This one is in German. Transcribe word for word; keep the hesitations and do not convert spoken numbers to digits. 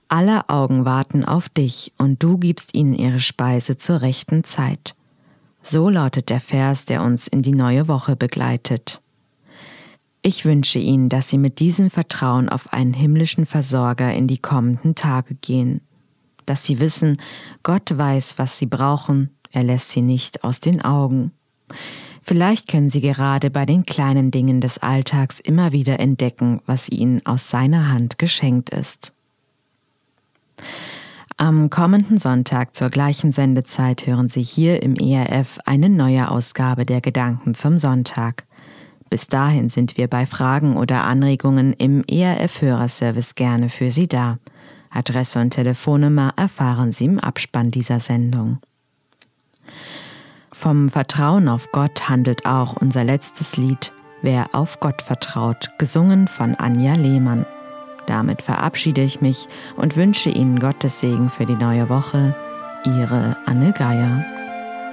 Alle Augen warten auf dich und du gibst ihnen ihre Speise zur rechten Zeit. So lautet der Vers, der uns in die neue Woche begleitet. Ich wünsche Ihnen, dass Sie mit diesem Vertrauen auf einen himmlischen Versorger in die kommenden Tage gehen. Dass Sie wissen, Gott weiß, was Sie brauchen, er lässt Sie nicht aus den Augen. Vielleicht können Sie gerade bei den kleinen Dingen des Alltags immer wieder entdecken, was Ihnen aus seiner Hand geschenkt ist. Am kommenden Sonntag zur gleichen Sendezeit hören Sie hier im E R F eine neue Ausgabe der Gedanken zum Sonntag. Bis dahin sind wir bei Fragen oder Anregungen im E R F-Hörerservice gerne für Sie da. Adresse und Telefonnummer erfahren Sie im Abspann dieser Sendung. Vom Vertrauen auf Gott handelt auch unser letztes Lied »Wer auf Gott vertraut«, gesungen von Anja Lehmann. Damit verabschiede ich mich und wünsche Ihnen Gottes Segen für die neue Woche. Ihre Anne Geier.